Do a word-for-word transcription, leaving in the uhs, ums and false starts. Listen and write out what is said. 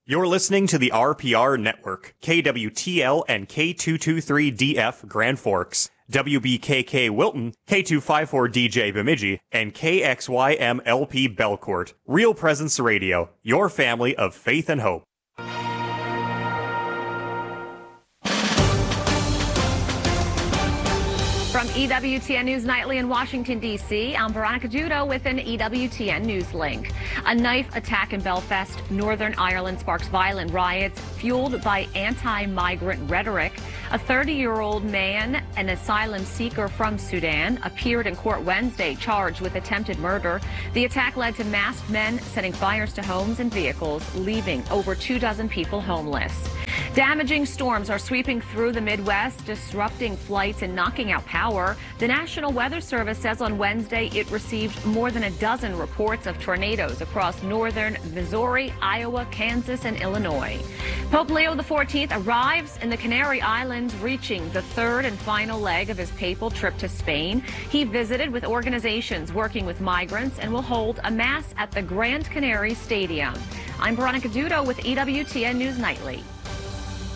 You're listening to the R P R Network, K W T L and K two twenty-three D F Grand Forks, W B K K Wilton, K two fifty-four D J Bemidji, and K X Y M L P Belcourt. Real Presence Radio, your family of faith and hope. From E W T N News Nightly in Washington, D C, I'm Veronica Judo with an E W T N News link. A knife attack in Belfast, Northern Ireland sparks violent riots fueled by anti-migrant rhetoric. A thirty-year-old man, an asylum seeker from Sudan, appeared in court Wednesday charged with attempted murder. The attack led to masked men setting fires to homes and vehicles, leaving over two dozen people homeless. Damaging storms are sweeping through the Midwest, disrupting flights and knocking out power. The National Weather Service says on Wednesday it received more than a dozen reports of tornadoes across northern Missouri, Iowa, Kansas, and Illinois. Pope Leo the fourteenth arrives in the Canary Islands, reaching the third and final leg of his papal trip to Spain. He visited with organizations working with migrants and will hold a mass at the Grand Canary Stadium. I'm Veronica Dudo with E W T N News Nightly.